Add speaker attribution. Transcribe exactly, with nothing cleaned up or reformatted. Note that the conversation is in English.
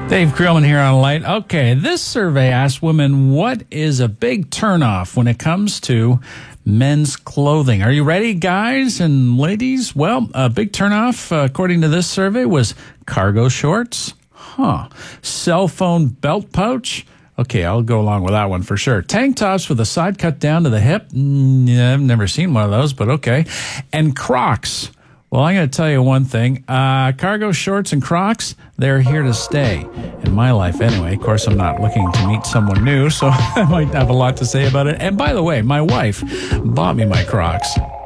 Speaker 1: Dave Creelman here on Light. Okay, this survey asked women what is a big turnoff when it comes to men's clothing. Are you ready, guys and ladies? Well, a big turnoff, uh, according to this survey, was cargo shorts. Huh. Cell phone belt pouch. Okay, I'll go along with that one for sure. Tank tops with a side cut down to the hip. Mm, yeah, I've never seen one of those, but okay. And Crocs. Well, I'm going to tell you one thing. Uh, cargo shorts and Crocs, they're here to stay. In my life anyway. Of course, I'm not looking to meet someone new, so I might have a lot to say about it. And by the way, my wife bought me my Crocs.